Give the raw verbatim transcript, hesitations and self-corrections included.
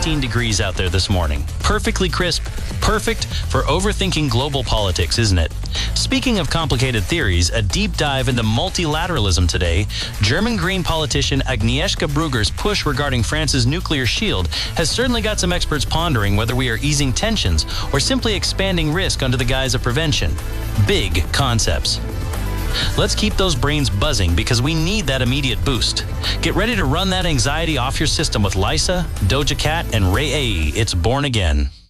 sixteen degrees out there this morning. Perfectly crisp. Perfect for overthinking global politics, isn't it? Speaking of complicated theories, a deep dive into multilateralism today. German Green politician Agnieszka Brugger's push regarding France's nuclear shield has certainly got some experts pondering whether we are easing tensions or simply expanding risk under the guise of prevention. Big concepts. Let's keep those brains buzzing because we need that immediate boost. Get ready to run that anxiety off your system with Lysa, Doja Cat, and Ray A. It's Born Again.